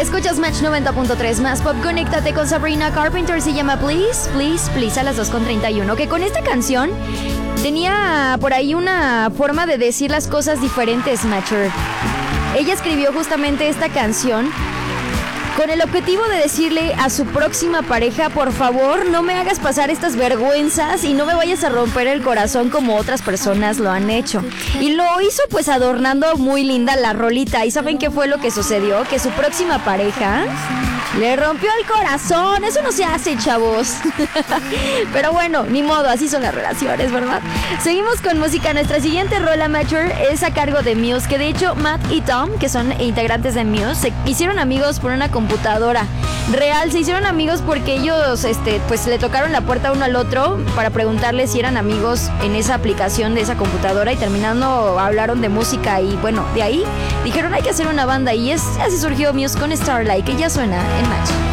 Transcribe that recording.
Escuchas Match 90.3 más pop. Conéctate con Sabrina Carpenter. Se llama Please, Please, Please a las 2:31. Que con esta canción tenía por ahí una forma de decir las cosas diferentes, Matcher. Ella escribió justamente esta canción con el objetivo de decirle a su próxima pareja: por favor, no me hagas pasar estas vergüenzas y no me vayas a romper el corazón como otras personas lo han hecho. Y lo hizo pues adornando muy linda la rolita. ¿Y saben qué fue lo que sucedió? Que su próxima pareja le rompió el corazón. Eso no se hace, chavos. Pero bueno, ni modo, así son las relaciones, ¿verdad? Seguimos con música. Nuestra siguiente rola, Matcher, es a cargo de Muse. Que de hecho Matt y Tom, que son integrantes de Muse, se hicieron amigos por una computadora real. Se hicieron amigos porque ellos pues le tocaron la puerta uno al otro para preguntarle si eran amigos en esa aplicación de esa computadora, y terminando hablaron de música. Y bueno, de ahí dijeron hay que hacer una banda, y así surgió Muse con Starlight, que ya suena en Match.